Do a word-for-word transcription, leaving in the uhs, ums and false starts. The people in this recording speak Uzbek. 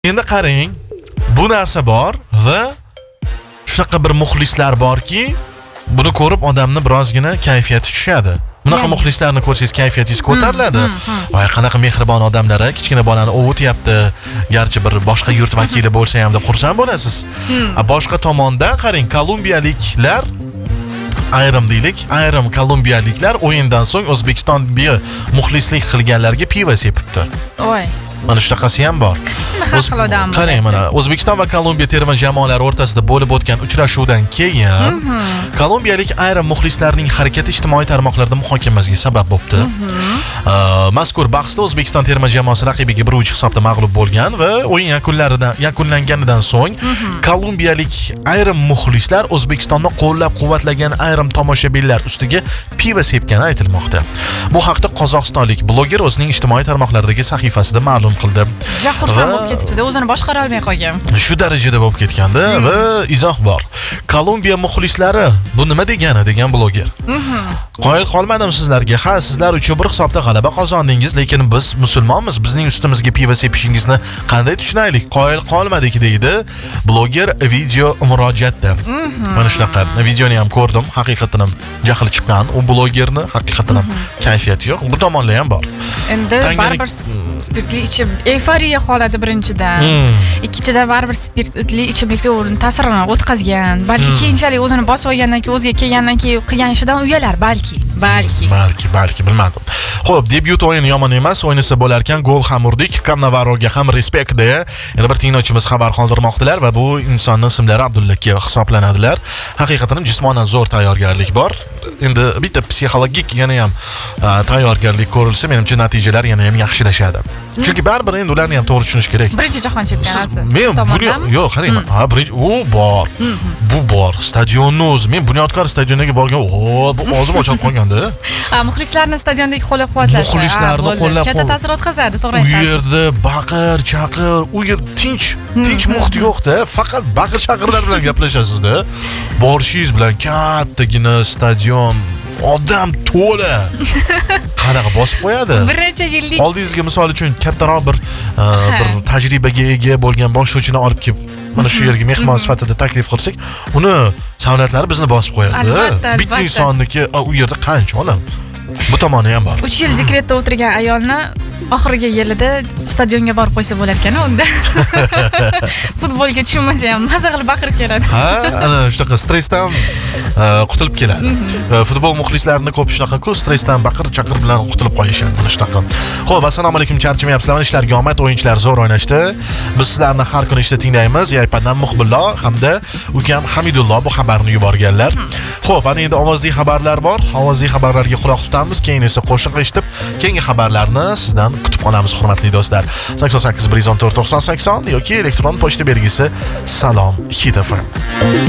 Endi qarang, bu narsa bor va shunaqa bir muxlislar borki, buni ko'rib odamni birozgina kayfiyati tushadi. Bunaqa muxlislarni ko'rsangiz kayfiyatingiz ko'tariladi. Voy, qanaqa mehribon odamlar, kichkina bolani ovutyapti. Garchi bir boshqa yurt vakili bo'lsa ham deb xursand bo'lasiz. Boshqa tomondan qarang, kolumbiyaliklar ayrim deylik, ayrim kolumbiyaliklar o'yindan so'ng O'zbekistonga muxlislik qilganlarga pivo sepibdi. Voy. Mana shunaqasi ham bor. Qarang, mana O'zbekiston va Kolumbiya terma jamoalari o'rtasida bo'lib o'tgan uchrashuvdan keyin kolumbiyalik ayrim muxlislarning harakati ijtimoiy tarmoqlarda muhokamasiga sabab bo'libdi. Mazkur bahsda O'zbekiston terma jamoasi raqibiga bir uch hisobda mag'lub bo'lgan va o'yin yakunlaridan yakunlanganidan so'ng kolumbiyalik ayrim muxlislar O'zbekistonni qo'llab-quvvatlagan ayrim tomoshabinlar ustiga pivo sepgani aytilmoqda. Bu haqda qozog'istonlik bloger o'zining ijtimoiy tarmoqlardagi sahifasida ma'lum qildi. Xursand bo'lib ketibdi, o'zini boshqara olmay qolgan. Shu darajada bo'lib ketganda va izoh bor. Kolumbiya muxlislari bu nima degani degan bloger. Qoyil qolmadim sizlarga. Ha, sizlar uch bir hisobda g'alaba qozondingiz, lekin biz musulmonmiz. Bizning ustimizga pivo sepishingizni qanday tushunaylik? Qoyil qolmadik deydi bloger video murojaatda. Mana shunaqa videoni ham ko'rdim. Haqiqatan ham jahli chiqqan u blogerni, haqiqatan ham kayfiyati yo'q. Bu tomonlar ham bor. Endi baribir spirtli ichib euforiya holati birinchidan, ikkinchidan baribir spirtli ichimliklar o'rin ta'sirini o'tkazgan, balki keyinchalik o'zini bosib olgandan keyin o'ziga kelgandan keyin qilgan ishidan uyalar balki, balki. Balki, balki bilmadim. Xo'p, debyut o'yini yomon emas, o'ynasa bo'larkan, gol ham urdik. Kannavaroga ham respekt deya yana bir tinglovchimiz xabar qoldirmoqdilar va bu insonning ismlari Abdulla aka hisoblanadilar. Haqiqatan ham jismonan zo'r tayyorgarlik bor. Endi bitta psixologik yana ham tayyorgarlik ko'rilsa, menimcha natijalar yana ham yaxshilashadi. Chunki baribir endi ularni ham to'g'ri tushunish kerak. Birinchi jahon chempionati. Men buni yo'q, qarang, ha, birinchi u bor. Bu bor. Stadionning o'zi, men Bunyodkor stadioniga borgan, o, bu o'zim ochib qolganda. Ha, muxlislarni stadiondagi qo'llab-quvvatlash. Muxlislarni qo'llab katta ta'sir o'tkazadi, to'g'ri aytasiz. aytasiz. U yerda baqir, chaqir, u yer tinch, tinch muhit yo'q-da, faqat baqir-chaqirlar bilan gaplashasiz-da. Borishingiz bilan kattagina stadion, odam to'la. Qanaqa bosib qo'yadi? Bir necha yillik. Oldingizga misol uchun kattaroq bir bir tajribaga ega bo'lgan boshlovchini olib kelib mana shu yerga mehmon sifatida taklif qilsak, uni savlatlari bizni bosib qo'yadi. Albatta, bitta insonniki u yerda qancha odam? Bu tomoni ham bor. uch yil dekretda o'tirgan ayolni oxirgi yilida stadionga borib qo'ysa bo'lar ekan, unda futbolga tushunmasa ham maza qilib baqirib keladi. Ha, ana shunaqa stressdan qutulib keladi. Futbol muxlislarini ko'p shunaqa-ku, stressdan baqir-chaqir bilan qutulib qo'yishadi. Mana shunaqa. Xo'p, assalomu alaykum, charchamayapsizlarmi? Ishlarga omad, o'yinchilar zo'r o'ynashdi. Biz sizlarni har kuni ishda tinglaymiz. Yaypandan Muxbillo hamda ukam Hamidullo bu xabarni yuborganlar. Xo'p, ana endi ovozli xabarlar bor. Ovozli xabarlarga quloq tutamiz, keyin esa qo'shiq eshitib, keyingi xabarlarni sizdan kutib qolamiz, hurmatli do'stlar. sakson sakkiz bir yuz o'n to'rt to'qson sakson yoki elektron pochta belgisi salom hit f m.